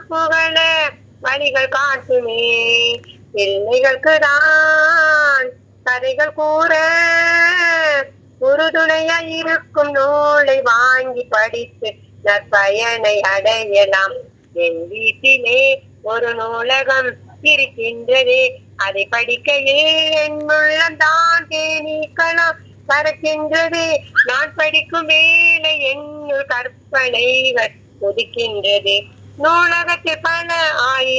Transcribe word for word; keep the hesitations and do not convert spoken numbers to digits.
புகழ வழிகள் காட்டுமே. பிள்ளைகளுக்கு தான் கதைகள் கூற உறுதுணையா இருக்கும் நூலை வாங்கி படித்து நற்பயனை அடையலாம். என் வீட்டிலே ஒரு நூலகம் இருக்கின்றதே, அதை படிக்கையே என் உள்ளம் தான் தேனீக்கலாம் பறக்கின்றது. நான் படிக்கும் வேலை என்னுள் கற்பனைகள் கொதிக்கின்றது. நூலகத்தில் பல ஆயிரம்